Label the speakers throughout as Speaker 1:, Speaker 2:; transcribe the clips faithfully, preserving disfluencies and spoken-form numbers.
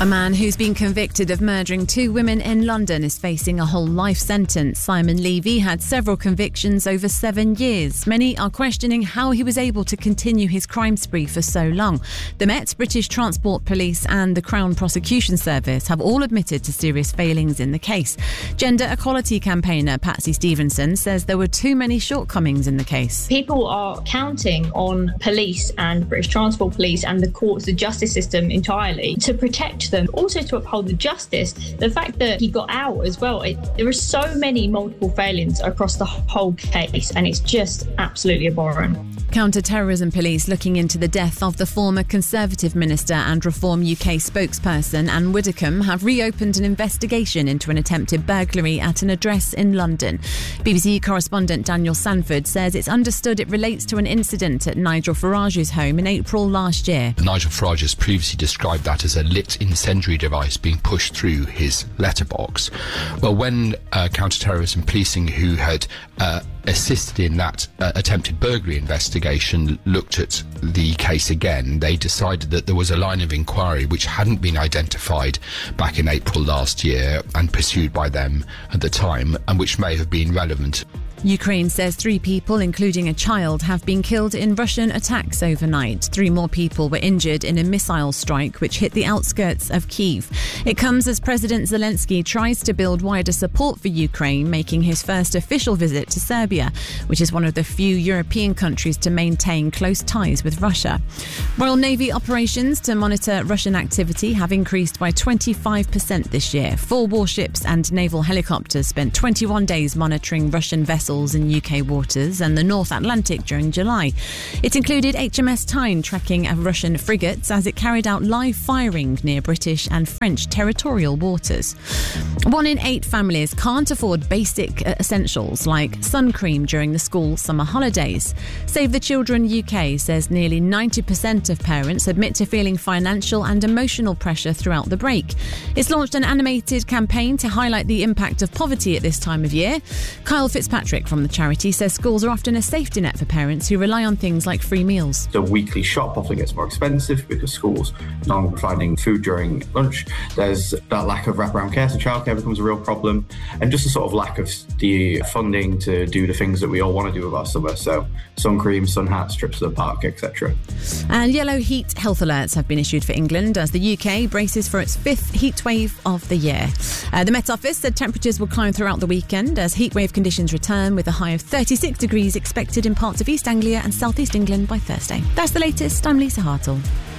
Speaker 1: A man who's been convicted of murdering two women in London is facing a whole life sentence. Simon Levy had several convictions over seven years. Many are questioning how he was able to continue his crime spree for so long. The Met, British Transport Police and the Crown Prosecution Service have all admitted to serious failings in the case. Gender equality campaigner Patsy Stevenson says there were too many shortcomings in the case.
Speaker 2: People are counting on police and British Transport Police and the courts, the justice system entirely, to protect them, also to uphold the justice. The fact that he got out as well, it, there are so many multiple failings across the whole case, and it's just absolutely abhorrent.
Speaker 1: Counter-terrorism police looking into the death of the former Conservative Minister and Reform U K spokesperson Anne Widdecombe have reopened an investigation into an attempted burglary at an address in London. B B C correspondent Daniel Sanford says it's understood it relates to an incident at Nigel Farage's home in April last year.
Speaker 3: Nigel Farage has previously described that as a lit incendiary device being pushed through his letterbox. Well, when uh, counter-terrorism policing, who had uh, assisted in that uh, attempted burglary investigation, looked at the case again, they decided that there was a line of inquiry which hadn't been identified back in April last year and pursued by them at the time, and which may have been relevant.
Speaker 1: Ukraine says three people, including a child, have been killed in Russian attacks overnight. Three more people were injured in a missile strike which hit the outskirts of Kyiv. It comes as President Zelensky tries to build wider support for Ukraine, making his first official visit to Serbia, which is one of the few European countries to maintain close ties with Russia. Royal Navy operations to monitor Russian activity have increased by twenty-five percent this year. Four warships and naval helicopters spent twenty-one days monitoring Russian vessels in U K waters and the North Atlantic during July. It included H M S Tyne tracking a Russian frigate as it carried out live firing near British and French territorial waters. One in eight families can't afford basic essentials like sun cream during the school summer holidays. Save the Children U K says nearly ninety percent of parents admit to feeling financial and emotional pressure throughout the break. It's launched an animated campaign to highlight the impact of poverty at this time of year. Kyle Fitzpatrick from the charity says schools are often a safety net for parents who rely on things like free meals.
Speaker 4: The weekly shop often gets more expensive because schools no longer providing food during lunch. There's that lack of wraparound care, so childcare becomes a real problem, and just a sort of lack of the funding to do the things that we all want to do with our summer. So sun cream, sun hats, trips to the park, et cetera.
Speaker 1: And yellow heat health alerts have been issued for England as the U K braces for its fifth heat wave of the year. Uh, the Met Office said temperatures will climb throughout the weekend as heat wave conditions return, with a high of thirty-six degrees expected in parts of East Anglia and South East England by Thursday. That's the latest. I'm Lisa Hartle.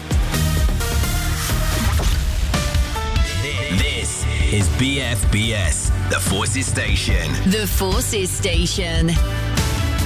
Speaker 5: This is B F B S, the Forces Station.
Speaker 6: The Forces Station.